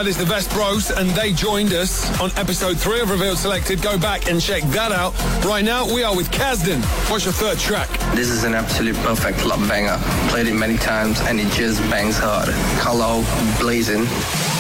That is the Vest Bros, and they joined us on episode 3 of Revealed Selected. Go back and check that out. Right now, we are with Kasdan. What's your third track? This is an absolute perfect club banger. Played it many times, and it just bangs hard. Hello, Blazing.